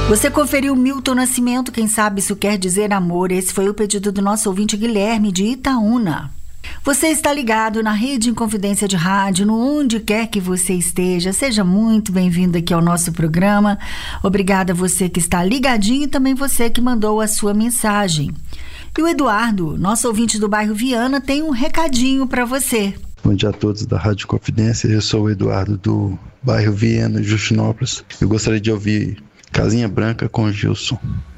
Você conferiu Milton Nascimento, quem sabe isso quer dizer amor. Esse foi o pedido do nosso ouvinte Guilherme de Itaúna. Você está ligado na Rede Inconfidência de Rádio, no onde quer que você esteja. Seja muito bem-vindo aqui ao nosso programa. Obrigada a você que está ligadinho e também você que mandou a sua mensagem. E o Eduardo, nosso ouvinte do bairro Viana, tem um recadinho para você. Bom dia a todos da Rádio Confidência. Eu sou o Eduardo do bairro Viana, Justinópolis. Eu gostaria de ouvir Casinha Branca com Gilson.